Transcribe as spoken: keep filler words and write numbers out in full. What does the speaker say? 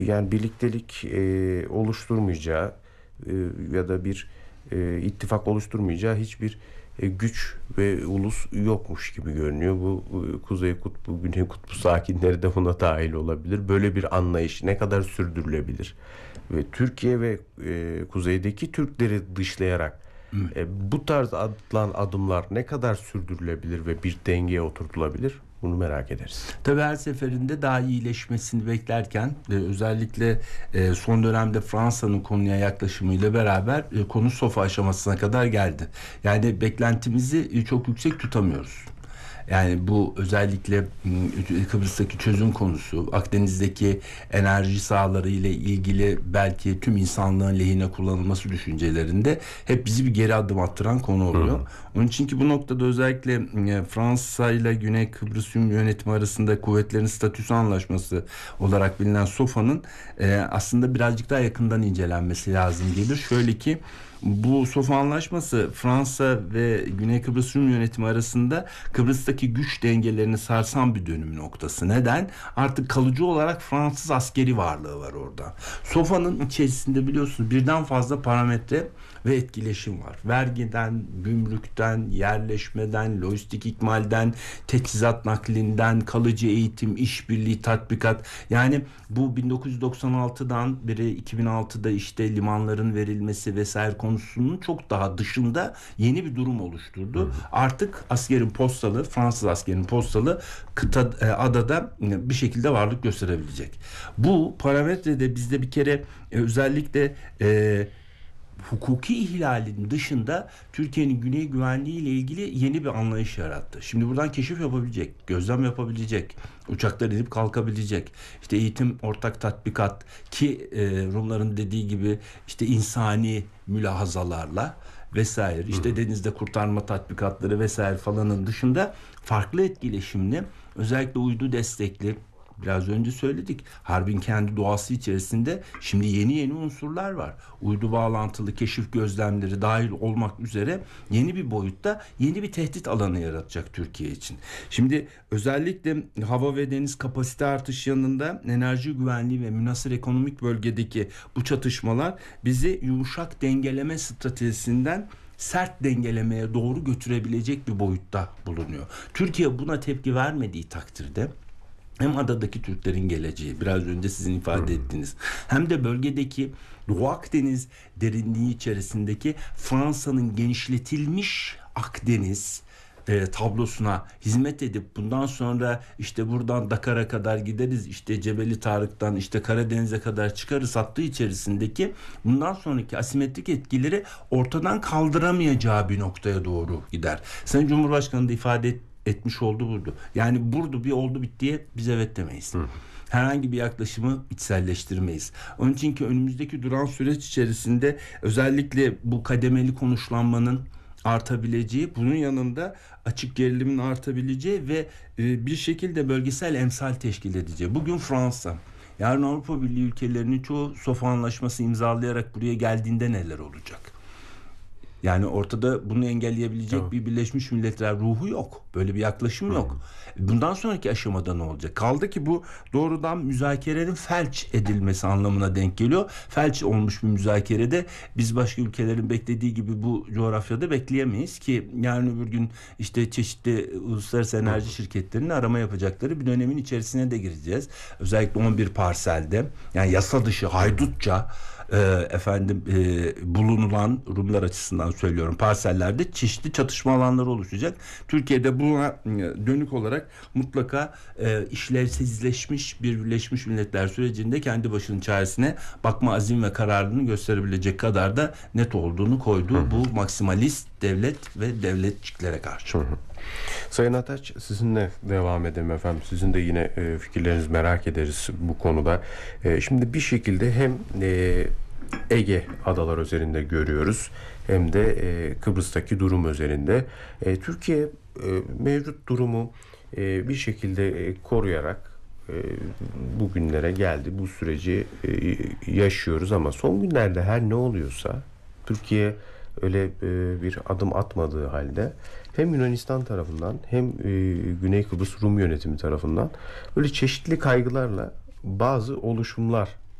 Yani birliktelik e, oluşturmayacağı e, ya da bir e, ittifak oluşturmayacağı hiçbir e, güç ve ulus yokmuş gibi görünüyor. Bu e, Kuzey Kutbu, Güney Kutbu sakinleri de buna dahil olabilir. Böyle bir anlayış ne kadar sürdürülebilir? Ve Türkiye ve e, kuzeydeki Türkleri dışlayarak e, bu tarz atılan adımlar ne kadar sürdürülebilir ve bir dengeye oturtulabilir? Bunu merak ederiz. Tabii her seferinde daha iyileşmesini beklerken e, özellikle e, son dönemde Fransa'nın konuya yaklaşımıyla beraber e, konu sofa aşamasına kadar geldi. Yani beklentimizi e, çok yüksek tutamıyoruz. Yani bu özellikle Kıbrıs'taki çözüm konusu, Akdeniz'deki enerji sahaları ile ilgili belki tüm insanlığın lehine kullanılması düşüncelerinde hep bizi bir geri adım attıran konu oluyor. Hı. Onun için ki bu noktada özellikle Fransa ile Güney Kıbrıs Rum yönetimi arasında kuvvetlerin statüsü anlaşması olarak bilinen SOFA'nın aslında birazcık daha yakından incelenmesi lazım gelir. Şöyle ki bu SOFA anlaşması Fransa ve Güney Kıbrıs Rum yönetimi arasında Kıbrıs'taki güç dengelerini sarsan bir dönüm noktası. Neden? Artık kalıcı olarak Fransız askeri varlığı var orada. SOFA'nın içerisinde biliyorsunuz birden fazla parametre ve etkileşim var. Vergiden, gümrükten, yerleşmeden, lojistik ikmalden, teçhizat naklinden, kalıcı eğitim, işbirliği, tatbikat. Yani bu bin dokuz yüz doksan altıdan beri iki bin altıda işte limanların verilmesi vesaire konusunun çok daha dışında yeni bir durum oluşturdu. Hı. Artık askerin postalı, Fransız askerin postalı kıta, e, adada bir şekilde varlık gösterebilecek. Bu parametrede bizde bir kere e, özellikle e, hukuki ihlalin dışında Türkiye'nin güney güvenliği ile ilgili yeni bir anlayış yarattı. Şimdi buradan keşif yapabilecek, gözlem yapabilecek, uçaklar inip kalkabilecek, işte eğitim, ortak tatbikat ki e, Rumların dediği gibi işte insani mülahazalarla vesaire, işte hı hı. denizde kurtarma tatbikatları vesaire falanın dışında farklı etkileşimli, özellikle uydu destekli, biraz önce söyledik. Harbin kendi doğası içerisinde şimdi yeni yeni unsurlar var. Uydu bağlantılı keşif gözlemleri dahil olmak üzere yeni bir boyutta yeni bir tehdit alanı yaratacak Türkiye için. Şimdi özellikle hava ve deniz kapasite artışı yanında enerji güvenliği ve münhasır ekonomik bölgedeki bu çatışmalar bizi yumuşak dengeleme stratejisinden sert dengelemeye doğru götürebilecek bir boyutta bulunuyor. Türkiye buna tepki vermediği takdirde hem adadaki Türklerin geleceği, biraz önce sizin ifade hmm. ettiğiniz, hem de bölgedeki Doğu Akdeniz derinliği içerisindeki Fransa'nın genişletilmiş Akdeniz e, tablosuna hizmet edip bundan sonra işte buradan Dakar'a kadar gideriz, işte Cebeli Tarık'tan işte Karadeniz'e kadar çıkarız hattı içerisindeki bundan sonraki asimetrik etkileri ortadan kaldıramayacağı bir noktaya doğru gider. Sayın Cumhurbaşkanı da ifade etti. etmiş oldu burada. Yani burada bir oldu bittiye biz evet demeyiz. Hı. Herhangi bir yaklaşımı içselleştirmeyiz. Onun için ki önümüzdeki duran süreç içerisinde özellikle bu kademeli konuşlanmanın artabileceği, bunun yanında açık gerilimin artabileceği ve e, bir şekilde bölgesel emsal teşkil edeceği. Bugün Fransa, yarın Avrupa Birliği ülkelerinin çoğu SOFA anlaşması imzalayarak buraya geldiğinde neler olacak? Yani ortada bunu engelleyebilecek tamam. bir Birleşmiş Milletler ruhu yok. Böyle bir yaklaşım Hı. yok. Bundan sonraki aşamada ne olacak? Kaldı ki bu doğrudan müzakerenin felç edilmesi anlamına denk geliyor. Felç olmuş bir müzakerede biz başka ülkelerin beklediği gibi bu coğrafyada bekleyemeyiz ki yarın öbür gün işte çeşitli uluslararası enerji Hı. şirketlerinin arama yapacakları bir dönemin içerisine de gireceğiz. Özellikle on bir parselde yani yasa dışı haydutça e, efendim e, bulunulan Rumlar açısından söylüyorum parsellerde çeşitli çatışma alanları oluşacak. Türkiye'de buna dönük olarak mutlaka e, işlevsizleşmiş bir Birleşmiş Milletler sürecinde kendi başının çaresine bakma azim ve kararlılığını gösterebilecek kadar da net olduğunu koyduğu hı hı. bu maksimalist devlet ve devletçiklere karşı. Hı hı. Sayın Ataç, sizinle devam edelim efendim. Sizin de yine e, fikirlerinizi merak ederiz bu konuda. E, şimdi bir şekilde hem e, Ege adalar üzerinde görüyoruz hem de e, Kıbrıs'taki durum üzerinde. E, Türkiye e, mevcut durumu e, bir şekilde e, koruyarak e, bugünlere geldi. Bu süreci e, yaşıyoruz ama son günlerde her ne oluyorsa Türkiye öyle e, bir adım atmadığı halde hem Yunanistan tarafından hem e, Güney Kıbrıs Rum yönetimi tarafından böyle çeşitli kaygılarla bazı oluşumlar